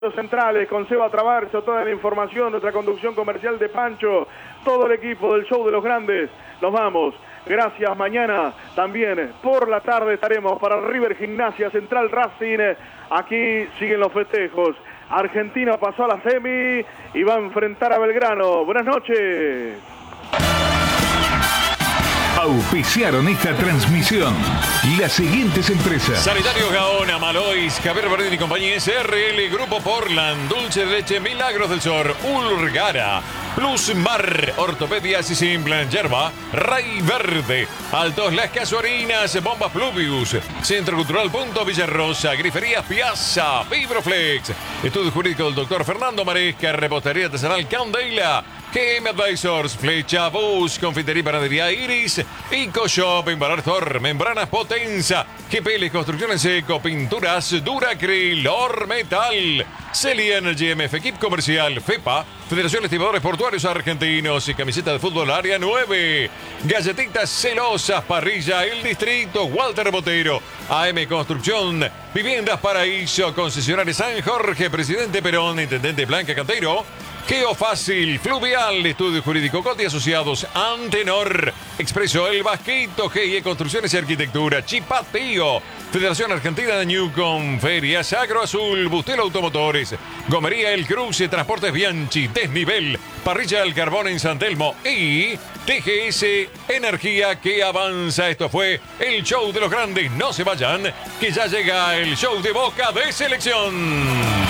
Centrales con Seba Traverso, toda la información, nuestra conducción comercial de Pancho, todo el equipo del Show de los Grandes. Nos vamos. Gracias. Mañana también por la tarde estaremos para River Gimnasia Central Racing. Aquí siguen los festejos. Argentina pasó a la semi y va a enfrentar a Belgrano. Buenas noches. Auspiciaron esta transmisión las siguientes empresas: Sanitarios Gaona, Malois, Javier Bardini y compañía, SRL, Grupo Portland, Dulce de Leche, Milagros del Sur, Ulgara, Plus Mar, Ortopedias y Simplan Yerba, Ray Verde, Altos Las Casuarinas, Bombas Pluvius, Centro Cultural Punto Villarrosa, Griferías Piazza, Fibroflex, Estudio Jurídico del Dr. Fernando Maresca, Repostería Artesanal Candela, GM Advisors, Flecha Bus, Confitería y Panadería Iris, EcoShop, Embalar Membranas Potenza, GPL Construcciones Seco, Pinturas Duracryl, Ormetal, Celi Energy, MF Equip Comercial, FEPA, Federación de Estibadores Portuarios Argentinos y Camiseta de Fútbol Área 9, Galletitas Celosas, Parrilla El Distrito, Walter Botero, AM Construcción, Viviendas Paraíso, Concesionario San Jorge, Presidente Perón, Intendente Blanca Cantero, Geofácil, Fluvial, Estudio Jurídico Coti Asociados, Antenor, Expreso El Vasquito, GIE Construcciones y Arquitectura, Chipatío, Federación Argentina de Newcom, Ferias Agro Azul, Bustelo Automotores, Gomería El Cruce, Transportes Bianchi, Desnivel, Parrilla del Carbón en San Telmo y TGS Energía que avanza. Esto fue el Show de los Grandes. No se vayan, que ya llega el show de Boca de Selección.